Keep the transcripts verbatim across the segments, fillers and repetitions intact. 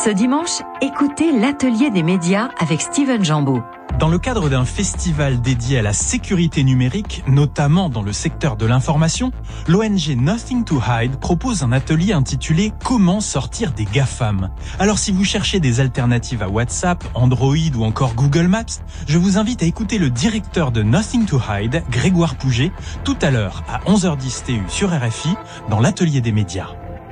Ce dimanche, écoutez l'Atelier des médias avec Steven Jambeau. Dans le cadre d'un festival dédié à la sécurité numérique, notamment dans le secteur de l'information, l'O N G Nothing to Hide propose un atelier intitulé « Comment sortir des GAFAM ». Alors si vous cherchez des alternatives à WhatsApp, Android ou encore Google Maps, je vous invite à écouter le directeur de Nothing to Hide, Grégoire Pouget, tout à l'heure à onze heures dix T U sur R F I, dans l'Atelier des médias.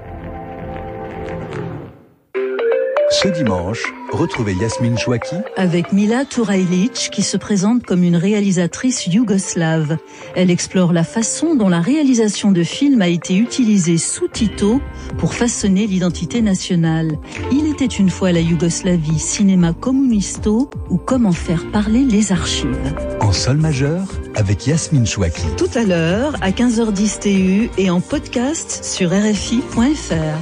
Ce dimanche, retrouvez Yasmine Chouaki avec Mila Turajlic qui se présente comme une réalisatrice yougoslave. Elle explore la façon dont la réalisation de films a été utilisée sous Tito pour façonner l'identité nationale. Il était une fois la Yougoslavie, cinéma communisto ou comment faire parler les archives. En sol majeur avec Yasmine Chouaki. Tout à l'heure à quinze heures dix T U et en podcast sur R F I point F R.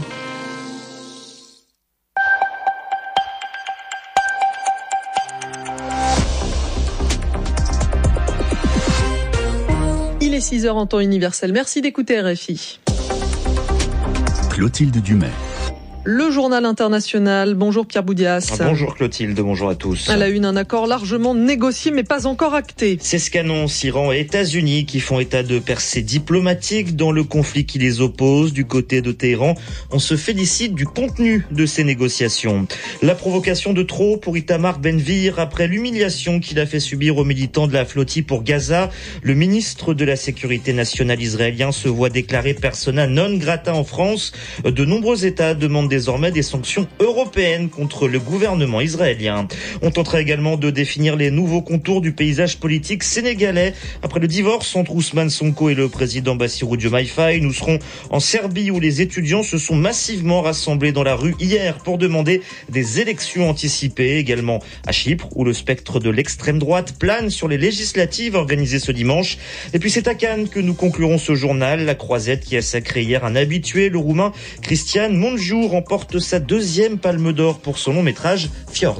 Il est six heures en temps universel. Merci d'écouter R F I. Clotilde Dumais. Le journal international. Bonjour Pierre Boudias. Bonjour Clotilde, bonjour à tous. À la une, un accord largement négocié mais pas encore acté. C'est ce qu'annoncent Iran et États-Unis qui font état de percées diplomatiques dans le conflit qui les oppose. Du côté de Téhéran, on se félicite du contenu de ces négociations. La provocation de trop pour Itamar Ben-Gvir après l'humiliation qu'il a fait subir aux militants de la flottille pour Gaza. Le ministre de la Sécurité nationale israélien se voit déclarer persona non grata en France. De nombreux États demandent désormais des sanctions européennes contre le gouvernement israélien. On tentera également de définir les nouveaux contours du paysage politique sénégalais. Après le divorce entre Ousmane Sonko et le président Bassirou Diomaye Faye, nous serons en Serbie où les étudiants se sont massivement rassemblés dans la rue hier pour demander des élections anticipées. Également à Chypre où le spectre de l'extrême droite plane sur les législatives organisées ce dimanche. Et puis c'est à Cannes que nous conclurons ce journal. La Croisette qui a sacré hier un habitué, le Roumain Cristian Mungiu, remporte sa deuxième palme d'or pour son long métrage Fjord.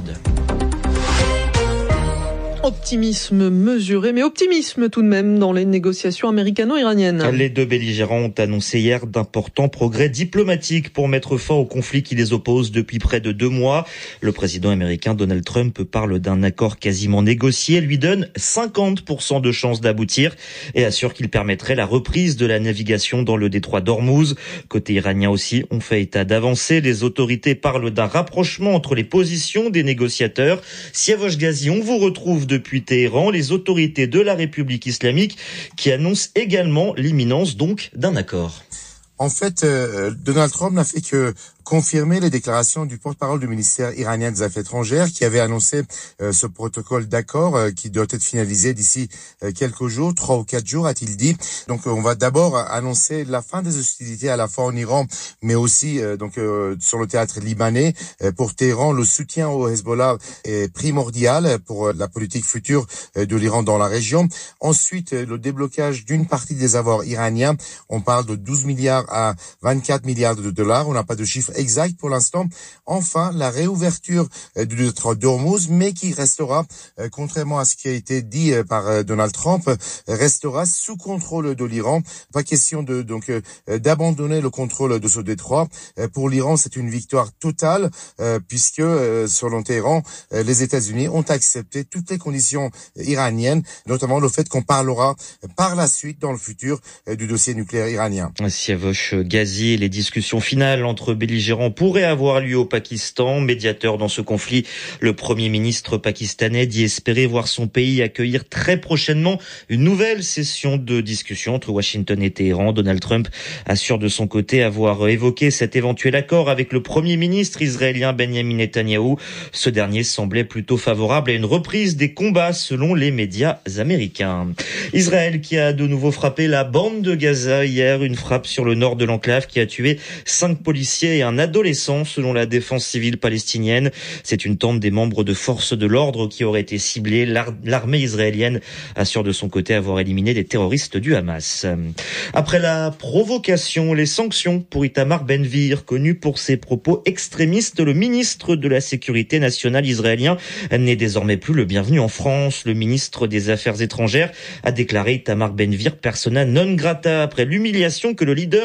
Optimisme mesuré, mais optimisme tout de même dans les négociations américano-iraniennes. Les deux belligérants ont annoncé hier d'importants progrès diplomatiques pour mettre fin au conflit qui les oppose depuis près de deux mois. Le président américain Donald Trump parle d'un accord quasiment négocié, lui donne cinquante pour cent de chances d'aboutir et assure qu'il permettrait la reprise de la navigation dans le détroit d'Ormuz. Côté iranien aussi, on fait état d'avancées. Les autorités parlent d'un rapprochement entre les positions des négociateurs. Siavosh Ghazi, on vous retrouve de Depuis Téhéran, les autorités de la République islamique qui annoncent également l'imminence donc d'un accord. En fait, euh, Donald Trump n'a fait que confirmer les déclarations du porte-parole du ministère iranien des Affaires étrangères qui avait annoncé euh, ce protocole d'accord euh, qui doit être finalisé d'ici euh, quelques jours, trois ou quatre jours, a-t-il dit. Donc, euh, on va d'abord annoncer la fin des hostilités à la fois en Iran, mais aussi euh, donc euh, sur le théâtre libanais. Euh, pour Téhéran, le soutien au Hezbollah est primordial pour euh, la politique future euh, de l'Iran dans la région. Ensuite, euh, le déblocage d'une partie des avoirs iraniens. On parle de douze milliards à vingt-quatre milliards de dollars. On n'a pas de chiffre exact pour l'instant. Enfin, la réouverture euh, du détroit d'Ormuz, mais qui restera, euh, contrairement à ce qui a été dit euh, par euh, Donald Trump, euh, restera sous contrôle de l'Iran. Pas question de donc euh, d'abandonner le contrôle de ce détroit. Euh, pour l'Iran, c'est une victoire totale euh, puisque, euh, selon Téhéran, euh, les États-Unis ont accepté toutes les conditions iraniennes, notamment le fait qu'on parlera par la suite, dans le futur, euh, du dossier nucléaire iranien. Siavosh Ghazi et les discussions finales entre belligérants pourraient avoir lieu au Pakistan. Médiateur dans ce conflit, le Premier ministre pakistanais dit espérer voir son pays accueillir très prochainement une nouvelle session de discussion entre Washington et Téhéran. Donald Trump assure de son côté avoir évoqué cet éventuel accord avec le Premier ministre israélien Benjamin Netanyahou. Ce dernier semblait plutôt favorable à une reprise des combats selon les médias américains. Israël qui a de nouveau frappé la bande de Gaza hier, une frappe sur le nord de l'enclave qui a tué cinq policiers et un adolescent selon la défense civile palestinienne. C'est une tente des membres de forces de l'ordre qui aurait été ciblée. L'ar- l'armée israélienne assure de son côté avoir éliminé des terroristes du Hamas. Après la provocation, les sanctions pour Itamar Ben-Gvir, connu pour ses propos extrémistes, le ministre de la Sécurité nationale israélien n'est désormais plus le bienvenu en France. Le ministre des Affaires étrangères a déclaré Itamar Ben-Gvir persona non grata après l'humiliation que le leader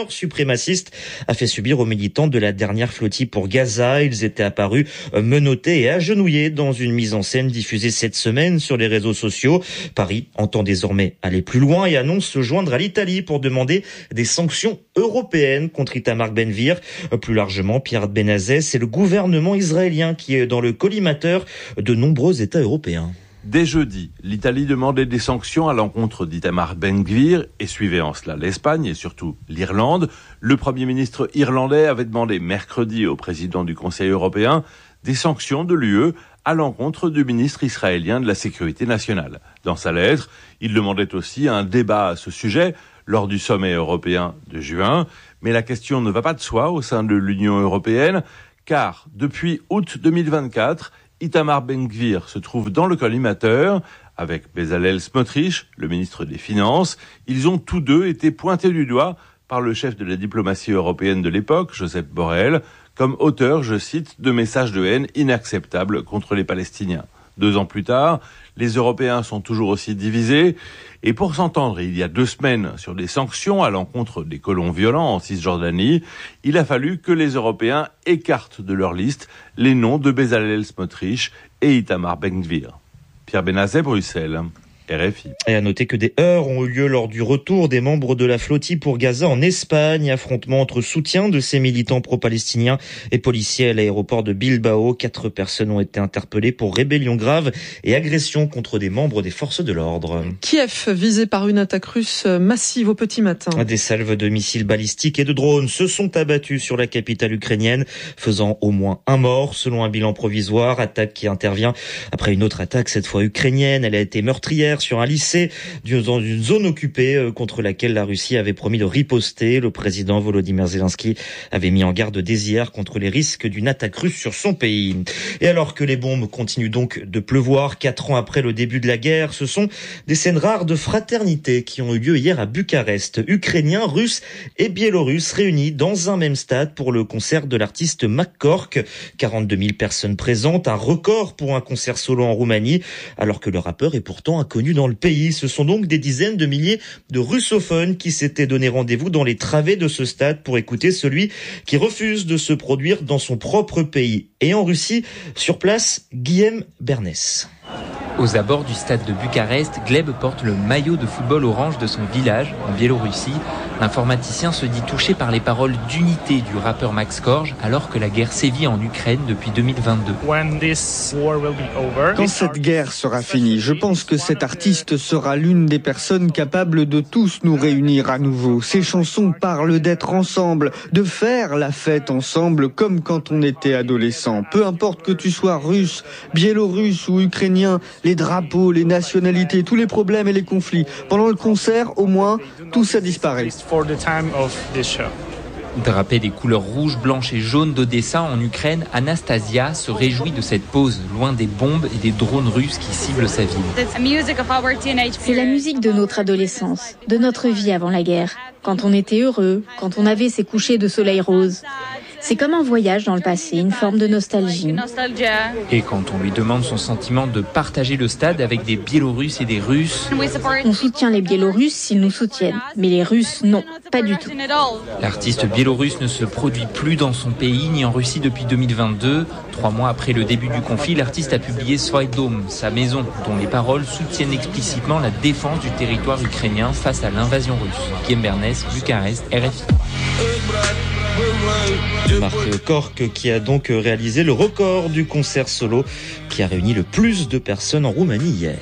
terreur suprémaciste a fait subir aux militants de la dernière flottille pour Gaza. Ils étaient apparus menottés et agenouillés dans une mise en scène diffusée cette semaine sur les réseaux sociaux. Paris entend désormais aller plus loin et annonce se joindre à l'Italie pour demander des sanctions européennes contre Itamar Ben-Gvir. Plus largement, Pierre Benazet, c'est le gouvernement israélien qui est dans le collimateur de nombreux États européens. Dès jeudi, l'Italie demandait des sanctions à l'encontre d'Itamar Ben-Gvir et suivait en cela l'Espagne et surtout l'Irlande. Le Premier ministre irlandais avait demandé mercredi au président du Conseil européen des sanctions de l'U E à l'encontre du ministre israélien de la Sécurité nationale. Dans sa lettre, il demandait aussi un débat à ce sujet lors du sommet européen de juin. Mais la question ne va pas de soi au sein de l'Union européenne, car depuis août deux mille vingt-quatre, Itamar Ben-Gvir se trouve dans le collimateur avec Bezalel Smotrich, le ministre des Finances. Ils ont tous deux été pointés du doigt par le chef de la diplomatie européenne de l'époque, Josep Borrell, comme auteur, je cite, de messages de haine inacceptables contre les Palestiniens. Deux ans plus tard, les Européens sont toujours aussi divisés. Et pour s'entendre il y a deux semaines sur des sanctions à l'encontre des colons violents en Cisjordanie, il a fallu que les Européens écartent de leur liste les noms de Bezalel Smotrich et Itamar Ben-Gvir. Pierre Benazet, Bruxelles. R F I. Et à noter que des heurts ont eu lieu lors du retour des membres de la flottille pour Gaza en Espagne. Affrontement entre soutien de ces militants pro-palestiniens et policiers à l'aéroport de Bilbao. Quatre personnes ont été interpellées pour rébellion grave et agression contre des membres des forces de l'ordre. Kiev, visé par une attaque russe massive au petit matin. Des salves de missiles balistiques et de drones se sont abattus sur la capitale ukrainienne, faisant au moins un mort, selon un bilan provisoire. Attaque qui intervient après une autre attaque, cette fois ukrainienne. Elle a été meurtrière sur un lycée dans une zone occupée contre laquelle la Russie avait promis de riposter. Le président Volodymyr Zelensky avait mis en garde dès hier contre les risques d'une attaque russe sur son pays. Et alors que les bombes continuent donc de pleuvoir, quatre ans après le début de la guerre, ce sont des scènes rares de fraternité qui ont eu lieu hier à Bucarest. Ukrainiens, Russes et Biélorusses réunis dans un même stade pour le concert de l'artiste McCork. quarante-deux mille personnes présentes, un record pour un concert solo en Roumanie, alors que le rappeur est pourtant inconnu dans le pays. Ce sont donc des dizaines de milliers de russophones qui s'étaient donné rendez-vous dans les travées de ce stade pour écouter celui qui refuse de se produire dans son propre pays. Et en Russie, sur place, Guillaume Bernès. Aux abords du stade de Bucarest, Gleb porte le maillot de football orange de son village, en Biélorussie. L'informaticien se dit touché par les paroles d'unité du rappeur Max Korge, alors que la guerre sévit en Ukraine depuis deux mille vingt-deux. Quand cette guerre sera finie, je pense que cet artiste sera l'une des personnes capables de tous nous réunir à nouveau. Ces chansons parlent d'être ensemble, de faire la fête ensemble, comme quand on était adolescent. Peu importe que tu sois russe, biélorusse ou ukrainien, les drapeaux, les nationalités, tous les problèmes et les conflits. Pendant le concert, au moins, tout ça disparaît. Drapée des couleurs rouges, blanches et jaunes d'Odessa en Ukraine, Anastasia se réjouit de cette pause, loin des bombes et des drones russes qui ciblent sa ville. C'est la musique de notre adolescence, de notre vie avant la guerre. Quand on était heureux, quand on avait ces couchers de soleil rose. C'est comme un voyage dans le passé, une forme de nostalgie. Et quand on lui demande son sentiment de partager le stade avec des Biélorusses et des Russes, on soutient les Biélorusses s'ils nous soutiennent, mais les Russes, non, pas du tout. L'artiste biélorusse ne se produit plus dans son pays ni en Russie depuis deux mille vingt-deux. Trois mois après le début du conflit, l'artiste a publié Svой dom, sa maison, dont les paroles soutiennent explicitement la défense du territoire ukrainien face à l'invasion russe. Guillaume Bernès, Bucarest, R F I. Marc Kork qui a donc réalisé le record du concert solo qui a réuni le plus de personnes en Roumanie hier.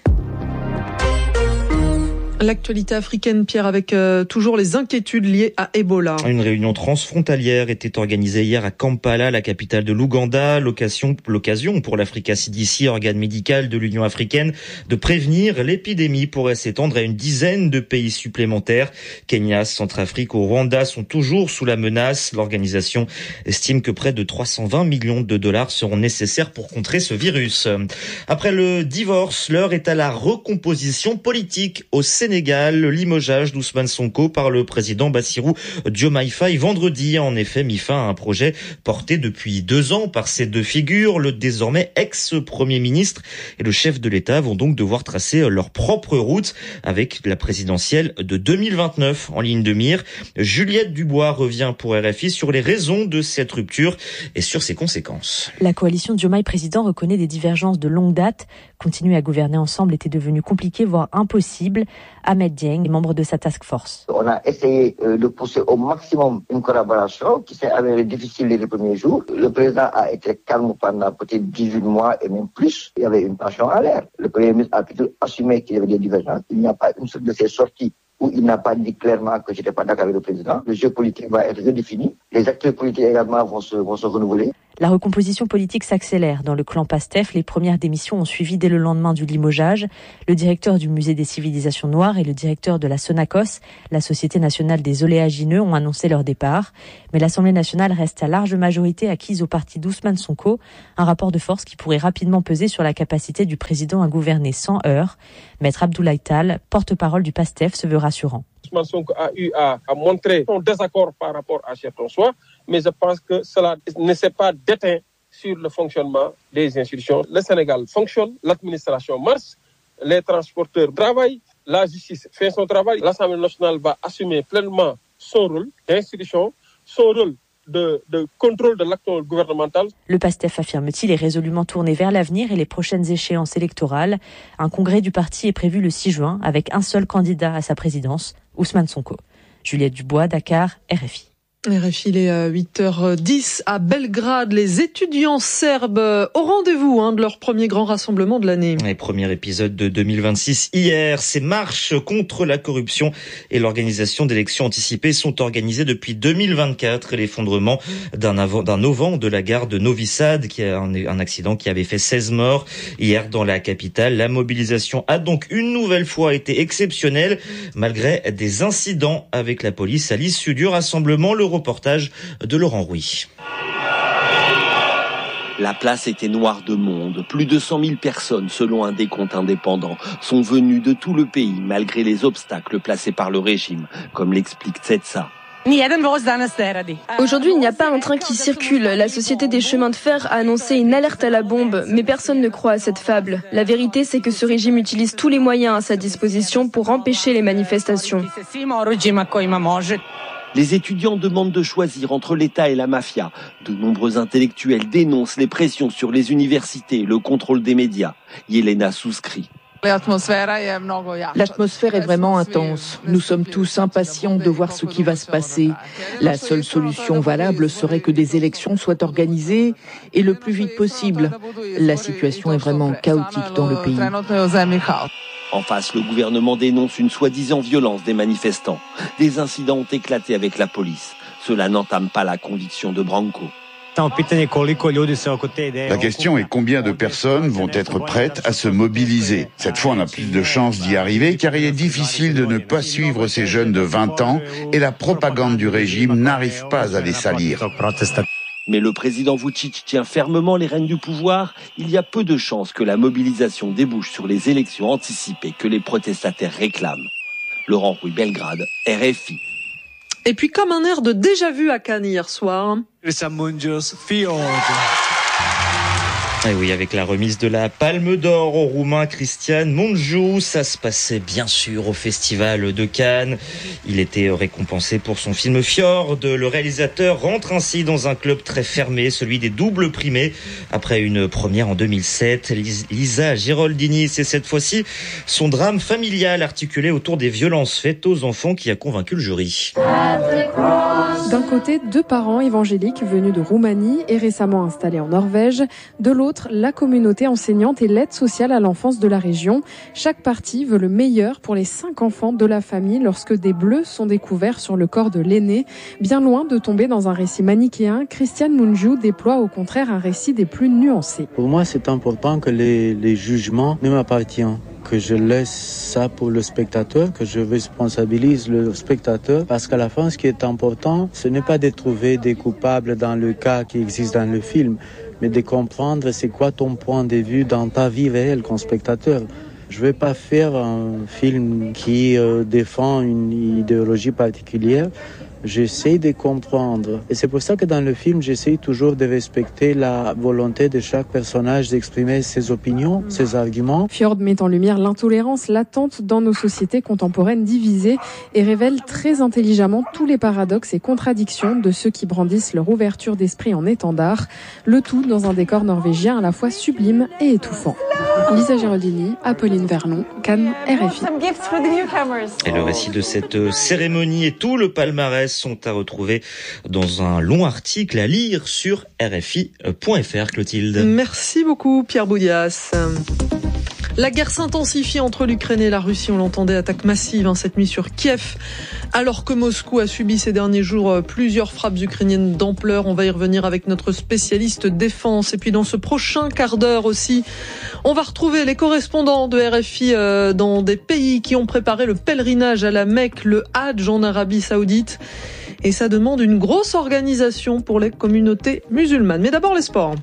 L'actualité africaine, Pierre, avec euh, toujours les inquiétudes liées à Ebola. Une réunion transfrontalière était organisée hier à Kampala, la capitale de l'Ouganda. L'occasion, l'occasion pour l'Africa C D C, organe médical de l'Union africaine, de prévenir l'épidémie pourrait s'étendre à une dizaine de pays supplémentaires. Kenya, Centrafrique ou Rwanda sont toujours sous la menace. L'organisation estime que près de trois cent vingt millions de dollars seront nécessaires pour contrer ce virus. Après le divorce, l'heure est à la recomposition politique au Sénégal. Sénégal, le limogeage d'Ousmane Sonko par le président Bassirou Diomaye Faye vendredi a en effet mis fin à un projet porté depuis deux ans par ces deux figures. Le désormais ex-premier ministre et le chef de l'État vont donc devoir tracer leur propre route avec la présidentielle de deux mille vingt-neuf en ligne de mire. Juliette Dubois revient pour R F I sur les raisons de cette rupture et sur ses conséquences. La coalition Diomaye président reconnaît des divergences de longue date. Continuer à gouverner ensemble était devenu compliqué, voire impossible. Ahmed Dieng est membre de sa task force. On a essayé de pousser au maximum une collaboration qui s'est avérée difficile les premiers jours. Le président a été calme pendant peut-être dix-huit mois et même plus. Il y avait une tension à l'air. Le premier ministre a plutôt assumé qu'il y avait des divergences. Il n'y a pas une seule de ses sorties où il n'a pas dit clairement que je n'étais pas d'accord avec le président. Le jeu politique va être redéfini. Les acteurs politiques également vont se, vont se renouveler. La recomposition politique s'accélère. Dans le clan Pastef, les premières démissions ont suivi dès le lendemain du limogeage. Le directeur du Musée des civilisations noires et le directeur de la Sonacos, la Société nationale des oléagineux, ont annoncé leur départ. Mais l'Assemblée nationale reste à large majorité acquise au parti d'Ousmane Sonko, un rapport de force qui pourrait rapidement peser sur la capacité du président à gouverner sans heurts. Maître Abdoulaye Tall, porte-parole du Pastef, se veut rassurant. Ousmane Sonko a eu à, à montrer son désaccord par rapport à certains choix, mais je pense que cela ne s'est pas déteint sur le fonctionnement des institutions. Le Sénégal fonctionne, l'administration marche, les transporteurs travaillent, la justice fait son travail, l'Assemblée nationale va assumer pleinement son rôle d'institution, son rôle de, de contrôle de l'acte gouvernemental. Le PASTEF, affirme-t-il, est résolument tourné vers l'avenir et les prochaines échéances électorales. Un congrès du parti est prévu le six juin avec un seul candidat à sa présidence, Ousmane Sonko. Juliette Dubois, Dakar, R F I. R F I, il est à huit heures dix à Belgrade. Les étudiants serbes au rendez-vous hein, de leur premier grand rassemblement de l'année. Les premiers épisodes de deux mille vingt-six hier. Ces marches contre la corruption et l'organisation d'élections anticipées sont organisées depuis deux mille vingt-quatre. Et l'effondrement d'un, av- d'un auvent de la gare de Novi Sad, qui a un, un accident qui avait fait seize morts hier dans la capitale. La mobilisation a donc une nouvelle fois été exceptionnelle, malgré des incidents avec la police à l'issue du rassemblement. Le reportage de Laurent Rouy. La place était noire de monde. Plus de cent mille personnes, selon un décompte indépendant, sont venues de tout le pays, malgré les obstacles placés par le régime, comme l'explique Tsetsa. Aujourd'hui, il n'y a pas un train qui circule. La Société des chemins de fer a annoncé une alerte à la bombe, mais personne ne croit à cette fable. La vérité, c'est que ce régime utilise tous les moyens à sa disposition pour empêcher les manifestations. Les étudiants demandent de choisir entre l'État et la mafia. De nombreux intellectuels dénoncent les pressions sur les universités, le contrôle des médias. Yelena souscrit. L'atmosphère est vraiment intense. Nous sommes tous impatients de voir ce qui va se passer. La seule solution valable serait que des élections soient organisées et le plus vite possible. La situation est vraiment chaotique dans le pays. En face, le gouvernement dénonce une soi-disant violence des manifestants. Des incidents ont éclaté avec la police. Cela n'entame pas la conviction de Branco. La question est combien de personnes vont être prêtes à se mobiliser. Cette fois, on a plus de chances d'y arriver car il est difficile de ne pas suivre ces jeunes de vingt ans et la propagande du régime n'arrive pas à les salir. Mais le président Vučić tient fermement les rênes du pouvoir. Il y a peu de chances que la mobilisation débouche sur les élections anticipées que les protestataires réclament. Laurent Rouy, Belgrade, R F I. Et puis comme un air de déjà-vu à Cannes hier soir. Et oui, avec la remise de la Palme d'Or au Roumain Cristian Mungiu, ça se passait bien sûr au Festival de Cannes. Il était récompensé pour son film Fjord. Le réalisateur rentre ainsi dans un club très fermé, celui des doubles primés, après une première en deux mille sept. Lisa Giroldinis, c'est cette fois-ci son drame familial articulé autour des violences faites aux enfants qui a convaincu le jury. D'un côté, deux parents évangéliques venus de Roumanie et récemment installés en Norvège. De l'autre, la communauté enseignante et l'aide sociale à l'enfance de la région. Chaque partie veut le meilleur pour les cinq enfants de la famille lorsque des bleus sont découverts sur le corps de l'aîné. Bien loin de tomber dans un récit manichéen, Cristian Mungiu déploie au contraire un récit des plus nuancés. Pour moi, c'est important que les, les jugements ne m'appartiennent. Que je laisse ça pour le spectateur, que je responsabilise le spectateur, parce qu'à la fin, ce qui est important, ce n'est pas de trouver des coupables dans le cas qui existe dans le film, mais de comprendre c'est quoi ton point de vue dans ta vie réelle comme spectateur. Je ne vais pas faire un film qui euh, défend une idéologie particulière. J'essaie de comprendre. Et c'est pour ça que dans le film, j'essaie toujours de respecter la volonté de chaque personnage d'exprimer ses opinions, ses arguments. Fjord met en lumière l'intolérance latente dans nos sociétés contemporaines divisées et révèle très intelligemment tous les paradoxes et contradictions de ceux qui brandissent leur ouverture d'esprit en étendard. Le tout dans un décor norvégien à la fois sublime et étouffant. Lisa Geraldini, Apolline Verlon, Cannes, R F I. Et le récit de cette cérémonie et tout le palmarès sont à retrouver dans un long article à lire sur R F I point F R. Clotilde. Merci beaucoup Pierre Boudias. La guerre s'intensifie entre l'Ukraine et la Russie. On l'entendait, attaque massive hein, cette nuit sur Kiev. Alors que Moscou a subi ces derniers jours plusieurs frappes ukrainiennes d'ampleur. On va y revenir avec notre spécialiste défense. Et puis dans ce prochain quart d'heure aussi, on va retrouver les correspondants de R F I euh, dans des pays qui ont préparé le pèlerinage à la Mecque, le Hadj en Arabie Saoudite. Et ça demande une grosse organisation pour les communautés musulmanes. Mais d'abord les sports.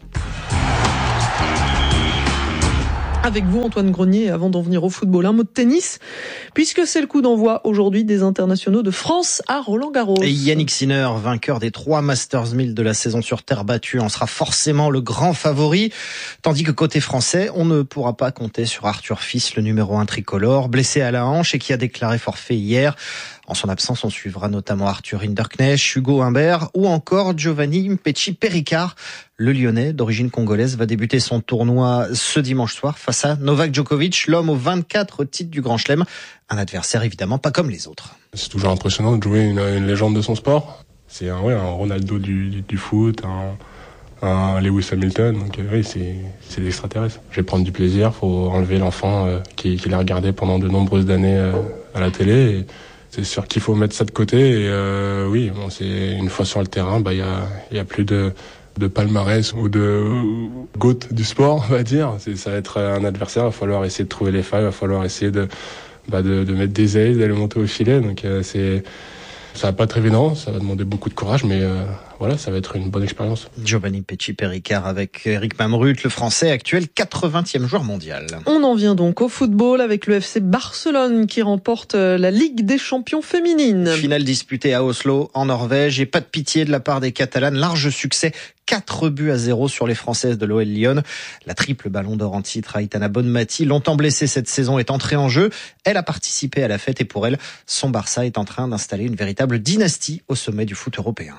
Avec vous, Antoine Grenier, avant d'en venir au football, un mot de tennis, puisque c'est le coup d'envoi aujourd'hui des internationaux de France à Roland-Garros. Et Yannick Sinner, vainqueur des trois Masters mille de la saison sur terre battue, en sera forcément le grand favori, tandis que côté français, on ne pourra pas compter sur Arthur Fils, le numéro un tricolore, blessé à la hanche et qui a déclaré forfait hier. En son absence, on suivra notamment Arthur Hinderknecht, Hugo Humbert ou encore Giovanni Mpetshi-Perricard. Le Lyonnais, d'origine congolaise, va débuter son tournoi ce dimanche soir face à Novak Djokovic, l'homme aux vingt-quatre titres du Grand Chelem. Un adversaire évidemment pas comme les autres. C'est toujours impressionnant de jouer une, une légende de son sport. C'est un, ouais, un Ronaldo du, du, du foot, un, un Lewis Hamilton. Donc oui, c'est, c'est des extraterrestres. Je vais prendre du plaisir, faut enlever l'enfant euh, qui, qui l'a regardé pendant de nombreuses années euh, à la télé. Et c'est sûr qu'il faut mettre ça de côté. Et euh, oui, bon, c'est une fois sur le terrain, bah il y a, y a plus de de palmarès ou de GOAT du sport, on va dire. C'est, ça va être un adversaire, il va falloir essayer de trouver les failles, il va falloir essayer de, bah de, de mettre des ailes, d'aller monter au filet. Donc euh, c'est, ça va pas être évident, ça va demander beaucoup de courage, mais euh, voilà, ça va être une bonne expérience. Giovanni Mpetshi-Perricard avec Eric Mamrut, le Français actuel quatre-vingtième joueur mondial. On en vient donc au football avec le F C Barcelone qui remporte la Ligue des champions féminines. Finale disputée à Oslo, en Norvège, et pas de pitié de la part des Catalanes. Large succès, quatre buts à zéro sur les Françaises de l'O L Lyon. La triple ballon d'or en titre, Aitana Bonmati, longtemps blessée cette saison, est entrée en jeu. Elle a participé à la fête et pour elle, son Barça est en train d'installer une véritable dynastie au sommet du foot européen.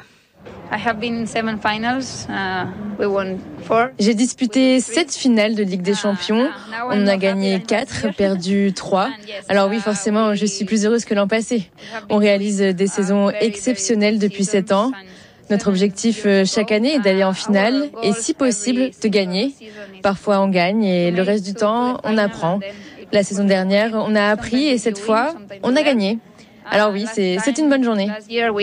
J'ai disputé sept finales de Ligue des Champions. On en a gagné quatre, perdu trois. Alors oui, forcément, je suis plus heureuse que l'an passé. On réalise des saisons exceptionnelles depuis sept ans. Notre objectif chaque année est d'aller en finale et, si possible, de gagner. Parfois, on gagne et le reste du temps, on apprend. La saison dernière, on a appris et cette fois, on a gagné. Alors oui, c'est, c'est une bonne journée.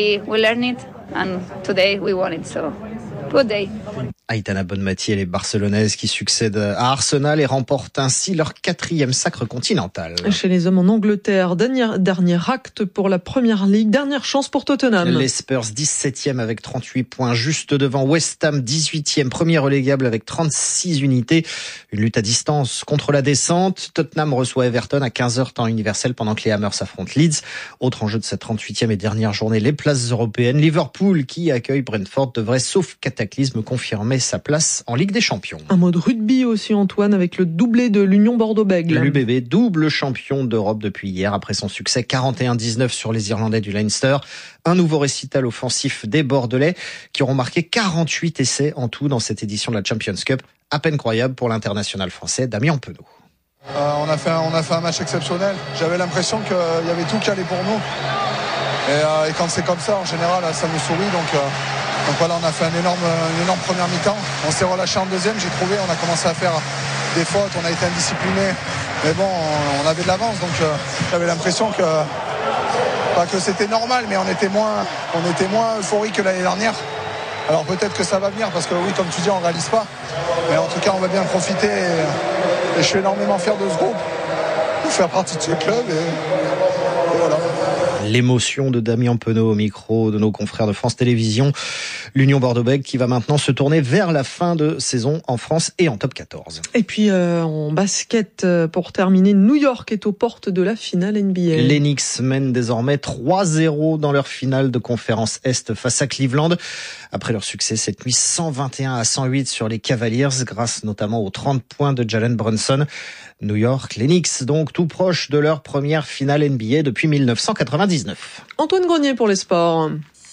And today we won it, so good day. Aitana Bonmati et les Barcelonaises qui succèdent à Arsenal et remportent ainsi leur quatrième sacre continental. Chez les hommes en Angleterre, dernier, dernier acte pour la Première Ligue, dernière chance pour Tottenham. Les Spurs dix-septième avec trente-huit points, juste devant West Ham dix-huitième, premier relégable avec trente-six unités. Une lutte à distance contre la descente. Tottenham reçoit Everton à quinze heures temps universel pendant que les Hammers affrontent Leeds. Autre enjeu de cette trente-huitième et dernière journée, les places européennes. Liverpool qui accueille Brentford devrait, sauf cataclysme, confirmer sa place en Ligue des Champions. Un mot de rugby aussi, Antoine, avec le doublé de l'Union Bordeaux-Bègles. L'U B B, double champion d'Europe depuis hier, après son succès quarante et un dix-neuf sur les Irlandais du Leinster. Un nouveau récital offensif des Bordelais qui auront marqué quarante-huit essais en tout dans cette édition de la Champions Cup. À peine croyable pour l'international français Damien Penaud. Euh, on, a fait un, on a fait un match exceptionnel. J'avais l'impression qu'il y avait tout qui allait pour nous. Et, euh, et quand c'est comme ça, en général, ça nous sourit. Donc, euh, donc voilà, on a fait un énorme, une énorme première mi-temps. On s'est relâché en deuxième, j'ai trouvé. On a commencé à faire des fautes, on a été indisciplinés. Mais bon, on, on avait de l'avance. Donc euh, j'avais l'impression que, pas que c'était normal, mais on était moins, on était moins euphorique que l'année dernière. Alors peut-être que ça va venir, parce que oui, comme tu dis, on ne réalise pas. Mais en tout cas, on va bien profiter. Et, et je suis énormément fier de ce groupe, de faire partie de ce club. Et, et voilà. L'émotion de Damien Penaud au micro de nos confrères de France Télévisions. L'Union Bordeaux-Bègles qui va maintenant se tourner vers la fin de saison en France et en top quatorze. Et puis euh, en basket, euh, pour terminer, New York est aux portes de la finale N B A. Les Knicks mènent désormais trois zéro dans leur finale de conférence Est face à Cleveland. Après leur succès cette nuit cent vingt et un à cent huit sur les Cavaliers, grâce notamment aux trente points de Jalen Brunson. New York, les Knicks, donc tout proche de leur première finale N B A depuis dix-neuf cent quatre-vingt-dix-neuf. Antoine Grenier pour les sports.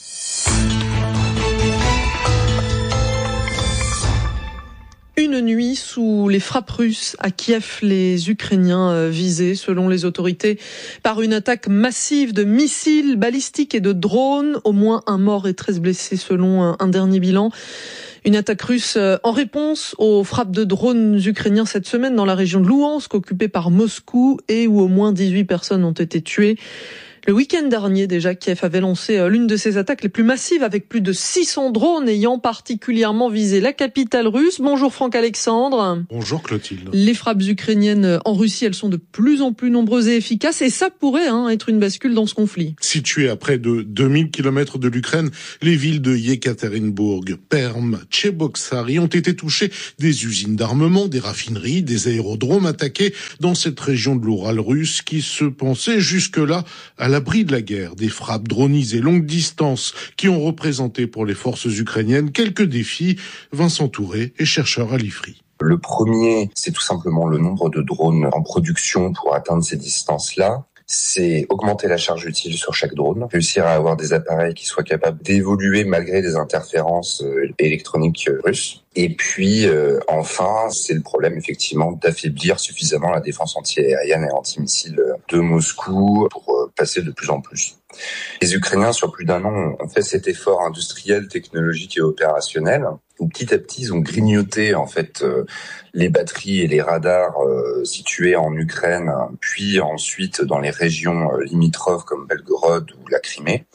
Une nuit sous les frappes russes à Kiev, les Ukrainiens visés, selon les autorités, par une attaque massive de missiles balistiques et de drones. Au moins un mort et treize blessés selon un dernier bilan. Une attaque russe en réponse aux frappes de drones ukrainiens cette semaine dans la région de Louhansk, occupée par Moscou, et où au moins dix-huit personnes ont été tuées. Le week-end dernier, déjà, Kiev avait lancé l'une de ses attaques les plus massives, avec plus de six cents drones ayant particulièrement visé la capitale russe. Bonjour Franck Alexandre. Bonjour Clotilde. Les frappes ukrainiennes en Russie, elles sont de plus en plus nombreuses et efficaces, et ça pourrait hein, être une bascule dans ce conflit. Situées à près de deux mille kilomètres de l'Ukraine, les villes de Yekaterinbourg, Perm, Tcheboksary ont été touchées. Des usines d'armement, des raffineries, des aérodromes attaqués dans cette région de l'Oural russe qui se pensait jusque-là à l'abri de la guerre. Des frappes dronisées longue distance qui ont représenté pour les forces ukrainiennes quelques défis. Vincent Touré est chercheur à l'I F R I. Le premier, c'est tout simplement le nombre de drones en production pour atteindre ces distances-là. C'est augmenter la charge utile sur chaque drone, réussir à avoir des appareils qui soient capables d'évoluer malgré des interférences électroniques russes. Et puis, euh, enfin, c'est le problème, effectivement, d'affaiblir suffisamment la défense anti-aérienne et antimissile de Moscou pour euh, passer de plus en plus. Les Ukrainiens, sur plus d'un an, ont fait cet effort industriel, technologique et opérationnel, où petit à petit, ils ont grignoté, en fait, euh, les batteries et les radars euh, situés en Ukraine, puis ensuite dans les régions euh, limitrophes comme Belgorod ou la Crimée,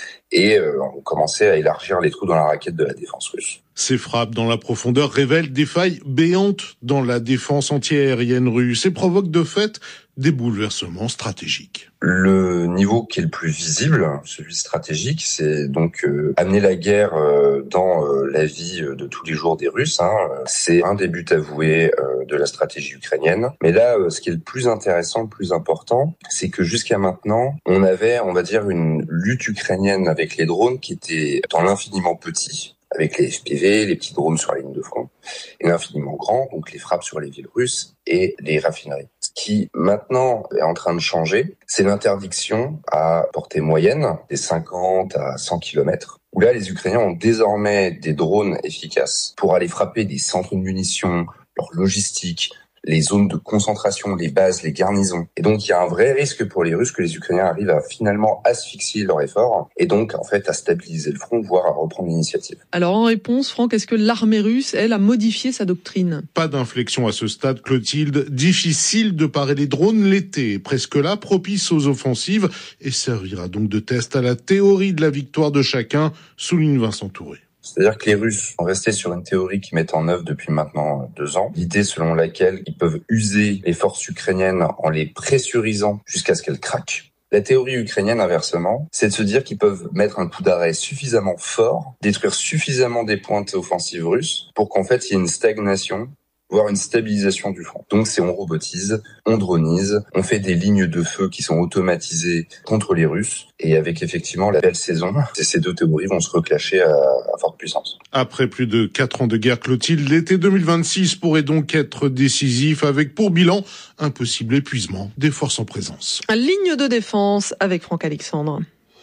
et euh, ont commencé à élargir les trous dans la raquette de la défense russe. Ces frappes dans la profondeur révèlent des failles béantes dans la défense antiaérienne russe et provoquent de fait des bouleversements stratégiques. Le niveau qui est le plus visible, celui stratégique, c'est donc euh, amener la guerre euh, dans euh, la vie de tous les jours des Russes. Hein. C'est un des buts avoués euh, de la stratégie ukrainienne. Mais là, euh, ce qui est le plus intéressant, le plus important, c'est que jusqu'à maintenant, on avait, on va dire, une lutte ukrainienne avec les drones qui était dans l'infiniment petit, avec les F P V, les petits drones sur la ligne de front, et l'infiniment grand, donc les frappes sur les villes russes et les raffineries. Ce qui maintenant est en train de changer, c'est l'interdiction à portée moyenne, des cinquante à cent kilomètres, où là les Ukrainiens ont désormais des drones efficaces pour aller frapper des centres de munitions, leur logistique, les zones de concentration, les bases, les garnisons. Et donc, il y a un vrai risque pour les Russes que les Ukrainiens arrivent à finalement asphyxier leur effort et donc, en fait, à stabiliser le front, voire à reprendre l'initiative. Alors, en réponse, Franck, est-ce que l'armée russe, elle, a modifié sa doctrine ? Pas d'inflexion à ce stade, Clotilde. Difficile de parer les drones l'été, presque là, propice aux offensives, et servira donc de test à la théorie de la victoire de chacun, souligne Vincent Touré. C'est-à-dire que les Russes sont restés sur une théorie qu'ils mettent en œuvre depuis maintenant deux ans. L'idée selon laquelle ils peuvent user les forces ukrainiennes en les pressurisant jusqu'à ce qu'elles craquent. La théorie ukrainienne, inversement, c'est de se dire qu'ils peuvent mettre un coup d'arrêt suffisamment fort, détruire suffisamment des pointes offensives russes pour qu'en fait il y ait une stagnation, voire une stabilisation du front. Donc c'est on robotise, on dronise, on fait des lignes de feu qui sont automatisées contre les Russes, et avec effectivement la belle saison, ces deux théories vont se reclasher à, à forte puissance. Après plus de quatre ans de guerre, Clotilde, l'été deux mille vingt-six pourrait donc être décisif, avec pour bilan un possible épuisement des forces en présence. Ligne de défense avec Franck Alexandre.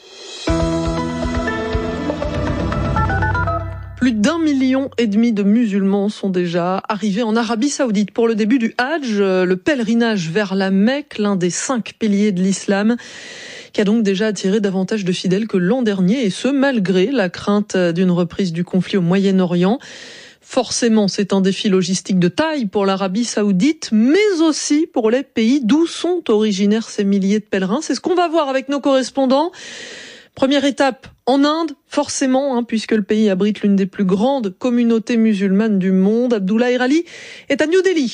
Plus d'un million et demi de musulmans sont déjà arrivés en Arabie Saoudite pour le début du Hajj, le pèlerinage vers la Mecque, l'un des cinq piliers de l'islam, qui a donc déjà attiré davantage de fidèles que l'an dernier, et ce malgré la crainte d'une reprise du conflit au Moyen-Orient. Forcément, c'est un défi logistique de taille pour l'Arabie Saoudite, mais aussi pour les pays d'où sont originaires ces milliers de pèlerins. C'est ce qu'on va voir avec nos correspondants. Première étape en Inde, forcément, hein, puisque le pays abrite l'une des plus grandes communautés musulmanes du monde. Abdullah Erali est à New Delhi.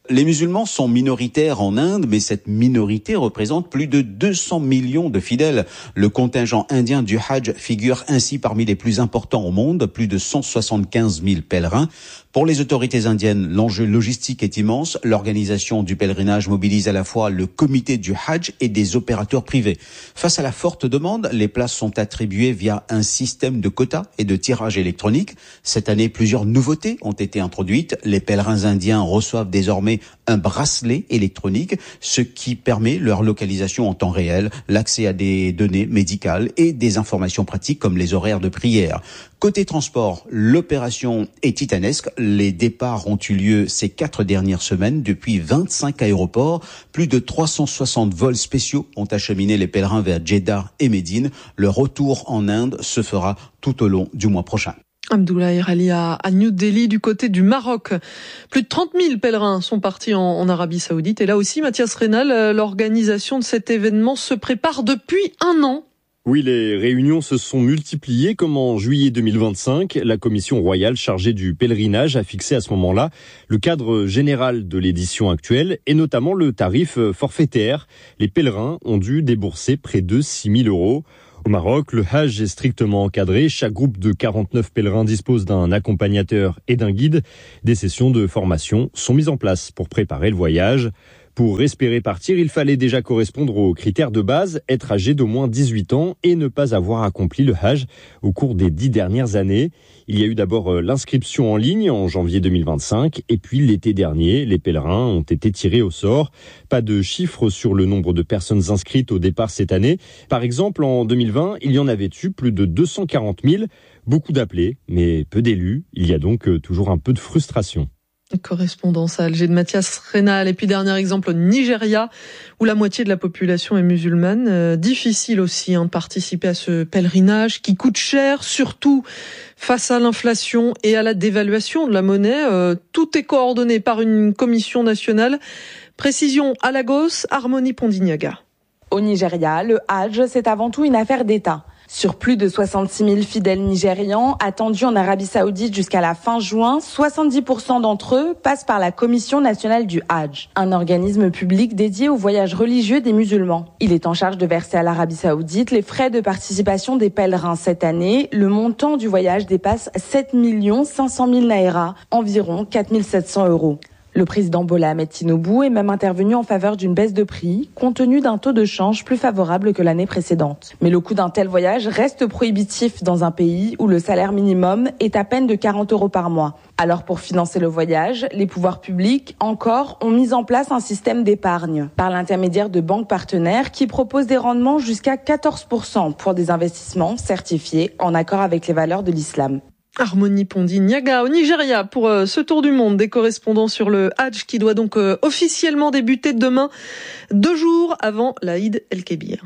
Les musulmans sont minoritaires en Inde, mais cette minorité représente plus de deux cents millions de fidèles. Le contingent indien du Hajj figure ainsi parmi les plus importants au monde, plus de cent soixante-quinze mille pèlerins. Pour les autorités indiennes, l'enjeu logistique est immense. L'organisation du pèlerinage mobilise à la fois le comité du Hajj et des opérateurs privés. Face à la forte demande, les places sont attribuées via un système de quotas et de tirage électronique. Cette année, plusieurs nouveautés ont été introduites. Les pèlerins indiens reçoivent désormais un bracelet électronique, ce qui permet leur localisation en temps réel, l'accès à des données médicales et des informations pratiques comme les horaires de prière. Côté transport, l'opération est titanesque. Les départs ont eu lieu ces quatre dernières semaines depuis vingt-cinq aéroports. Plus de trois cent soixante vols spéciaux ont acheminé les pèlerins vers Jeddah et Médine. Le retour en Inde se fera tout au long du mois prochain. Abdoulaye Rali à New Delhi, du côté du Maroc. Plus de trente mille pèlerins sont partis en, en Arabie Saoudite. Et là aussi, Mathias Rénal, l'organisation de cet événement se prépare depuis un an. Oui, les réunions se sont multipliées comme en juillet deux mille vingt-cinq. La commission royale chargée du pèlerinage a fixé à ce moment-là le cadre général de l'édition actuelle et notamment le tarif forfaitaire. Les pèlerins ont dû débourser près de six mille euros. Au Maroc, le Hajj est strictement encadré. Chaque groupe de quarante-neuf pèlerins dispose d'un accompagnateur et d'un guide. Des sessions de formation sont mises en place pour préparer le voyage. Pour espérer partir, il fallait déjà correspondre aux critères de base, être âgé d'au moins dix-huit ans et ne pas avoir accompli le Hajj au cours des dix dernières années. Il y a eu d'abord l'inscription en ligne en janvier deux mille vingt-cinq et puis l'été dernier, les pèlerins ont été tirés au sort. Pas de chiffres sur le nombre de personnes inscrites au départ cette année. Par exemple, en deux mille vingt, il y en avait eu plus de deux cent quarante mille. Beaucoup d'appelés, mais peu d'élus. Il y a donc toujours un peu de frustration. Correspondance à Alger de Mathias Rénal. Et puis dernier exemple au Nigeria, où la moitié de la population est musulmane. Euh, difficile aussi hein, de participer à ce pèlerinage qui coûte cher, surtout face à l'inflation et à la dévaluation de la monnaie. Euh, tout est coordonné par une commission nationale. Précision à Lagos, Harmonie Pondignaga. Au Nigeria, le Hajj, c'est avant tout une affaire d'État. Sur plus de soixante-six mille fidèles nigérians attendus en Arabie Saoudite jusqu'à la fin juin, soixante-dix pour cent d'entre eux passent par la Commission nationale du Hajj, un organisme public dédié au voyage religieux des musulmans. Il est en charge de verser à l'Arabie Saoudite les frais de participation des pèlerins. Cette année, le montant du voyage dépasse sept millions cinq cent mille naira, environ quatre mille sept cents euros. Le président Bola Ahmed Tinubu est même intervenu en faveur d'une baisse de prix, compte tenu d'un taux de change plus favorable que l'année précédente. Mais le coût d'un tel voyage reste prohibitif dans un pays où le salaire minimum est à peine de quarante euros par mois. Alors pour financer le voyage, les pouvoirs publics, encore, ont mis en place un système d'épargne par l'intermédiaire de banques partenaires qui proposent des rendements jusqu'à quatorze pour cent pour des investissements certifiés en accord avec les valeurs de l'islam. Harmonie Pondignaga au Nigeria pour euh, ce tour du monde des correspondants sur le Hajj qui doit donc euh, officiellement débuter demain, deux jours avant l'Aïd el-Kébir.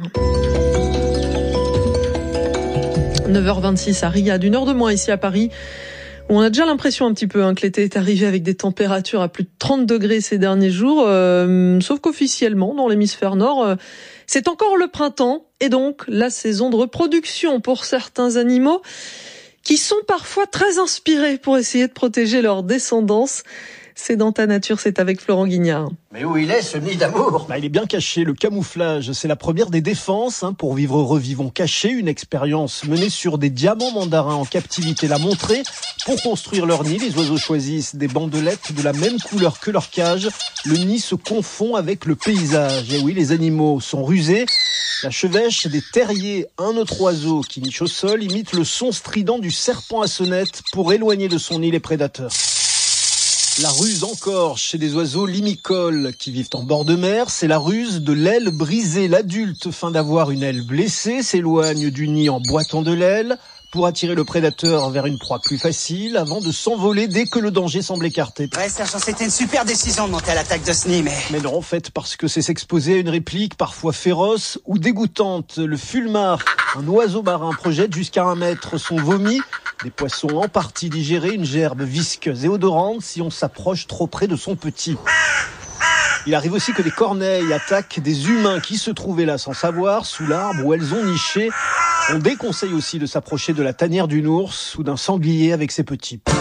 neuf heures vingt-six à Riyad, une heure de moins ici à Paris, où on a déjà l'impression un petit peu hein, que l'été est arrivé avec des températures à plus de trente degrés ces derniers jours, euh, sauf qu'officiellement dans l'hémisphère nord, euh, c'est encore le printemps et donc la saison de reproduction pour certains animaux qui sont parfois très inspirés pour essayer de protéger leur descendance. C'est dans Ta Nature, c'est avec Florent Guignard. Mais où il est, ce nid d'amour ? Bah, il est bien caché, le camouflage. C'est la première des défenses. Hein, pour vivre heureux, vivons cachés. Une expérience menée sur des diamants mandarins en captivité l'a montré. Pour construire leur nid, les oiseaux choisissent des bandelettes de la même couleur que leur cage. Le nid se confond avec le paysage. Et oui, les animaux sont rusés. La chevêche des terriers, un autre oiseau qui niche au sol, imite le son strident du serpent à sonnette pour éloigner de son nid les prédateurs. La ruse encore chez des oiseaux limicoles qui vivent en bord de mer, c'est la ruse de l'aile brisée. L'adulte, fin d'avoir une aile blessée, s'éloigne du nid en boitant de l'aile pour attirer le prédateur vers une proie plus facile avant de s'envoler dès que le danger semble écarté. Ouais, sergent, c'était une super décision de monter à l'attaque de ce nid, mais... Mais non, en fait, parce que c'est s'exposer à une réplique parfois féroce ou dégoûtante. Le fulmar, un oiseau marin, projette jusqu'à un mètre son vomi. Des poissons en partie digérés, une gerbe visqueuse et odorante si on s'approche trop près de son petit. Il arrive aussi que des corneilles attaquent des humains qui se trouvaient là sans savoir, sous l'arbre où elles ont niché. On déconseille aussi de s'approcher de la tanière d'une ours ou d'un sanglier avec ses petits.